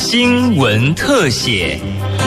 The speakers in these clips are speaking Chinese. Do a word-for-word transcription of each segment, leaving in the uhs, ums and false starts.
新闻特写。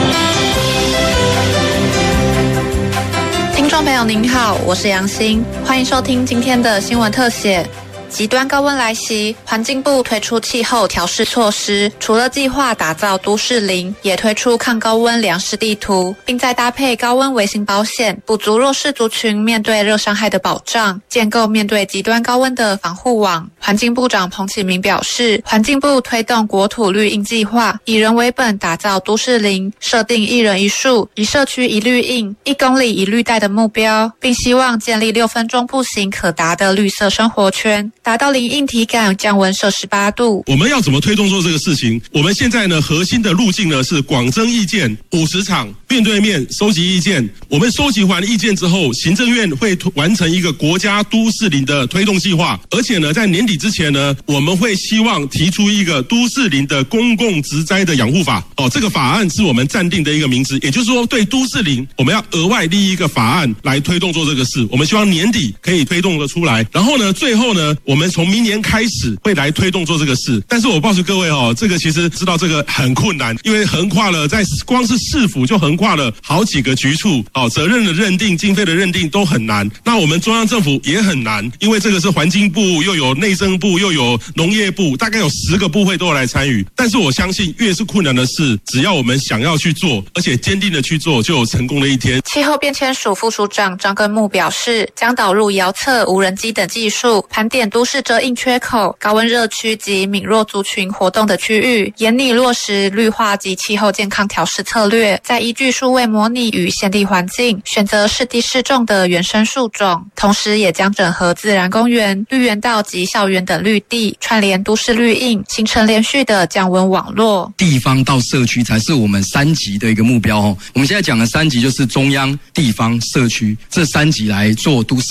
听众朋友您好，我是杨欣，欢迎收听今天的新闻特写。极端高温来袭，环境部推出气候调试措施，除了计划打造都市林，也推出抗高温粮食地图，并再搭配高温微型保险，补足弱势族群面对热伤害的保障，建构面对极端高温的防护网。环境部长彭启明表示，环境部推动国土绿荫计划，以人为本打造都市林，设定一人一树、一社区一绿荫、一公里一绿带的目标，并希望建立六分钟步行可达的绿色生活圈，达到零硬体感，降温摄氏八度。 我们要怎么推动做这个事情？我们现在呢，核心的路径呢是广征意见，五十场面对面收集意见。我们收集完意见之后，行政院会完成一个国家都市林的推动计划，而且呢，在年底之前呢，我们会希望提出一个都市林的公共植栽的养护法。哦，这个法案是我们暂定的一个名词，也就是说，对都市林，我们要额外立一个法案来推动做这个事。我们希望年底可以推动得出来。然后呢，最后呢，我们从明年开始会来推动做这个事。但是我告诉各位哦，这个其实知道这个很困难，因为横跨了在光是市府就横跨了好几个局处，哦，责任的认定、经费的认定都很难。那我们中央政府也很难，因为这个是环境部，又有内政部，又有农业部，大概有十个部会都要来参与。但是我相信，越是困难的事，只要我们想要去做，而且坚定的去做，就有成功的一天。 气候变迁署副署长张根木表示，将导入遥测、无人机等技术，盘点都市遮阴缺口、高温热区及敏弱族群活动的区域，严拟落实绿化及气候健康调试策略，再依据数位模拟与现地环境，选择适地适种的原生树种。同时也将整合自然公园、绿园道及校园等绿地，串联都市绿荫，形成连续的降温网络。 地方到社区才是我们三级的一个目标哦。我们现在讲的三级就是中央、地方、社区这三级来做都市